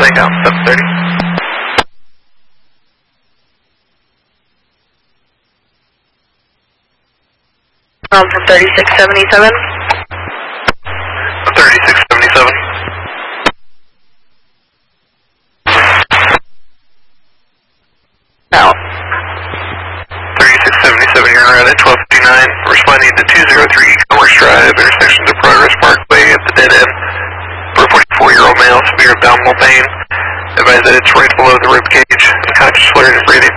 down 730. From 3677. 3677. Out. 3677, you're on at 1259, responding to 203 Commerce Drive, intersection of Progress Parkway at the dead end. For a 44-year-old male, severe abdominal pain. Advise that it's right below the rib cage, unconscious fluid and breathing.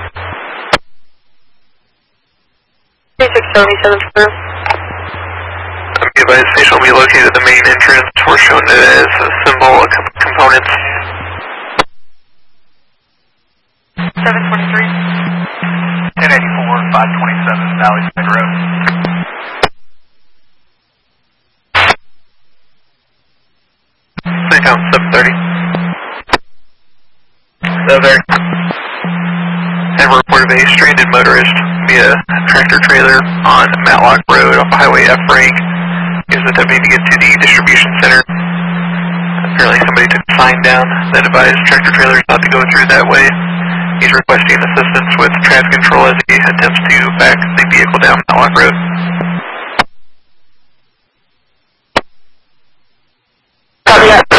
3677, sir. Be advised, patient will be located at the main entrance. We're showing it as a symbol, a couple components. 723. 1084, 527, Valley Side Road. Play down 730. 730. And we reported a stranded motorist via tractor trailer on Matlock Road off Highway F rank. He was attempting to get to the distribution center. Apparently somebody took the sign down that advised tractor trailers not to go through that way. He's requesting assistance with traffic control as he attempts to back the vehicle down Matlock Road. Copy that.